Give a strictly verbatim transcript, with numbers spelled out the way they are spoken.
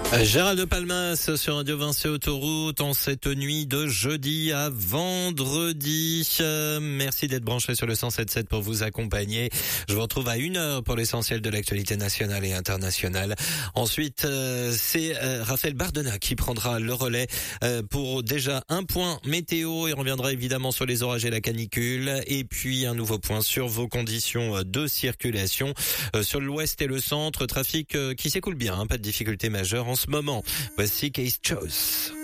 Gérald de Palmas sur Radio Vinci Autoroute en cette nuit de jeudi à vendredi. Euh, merci d'être branché sur le cent sept sept pour vous accompagner. Je vous retrouve à une heure pour l'essentiel de l'actualité nationale et internationale. Ensuite, euh, c'est euh, Raphaël Bardena qui prendra le relais euh, pour déjà un point météo. Il reviendra évidemment sur les orages et la canicule. Et puis un nouveau point sur vos conditions de circulation. Euh, sur l'ouest et le centre, trafic euh, qui s'écoule bien, hein, pas de difficultés majeures en ce moment. Voici Case Choice.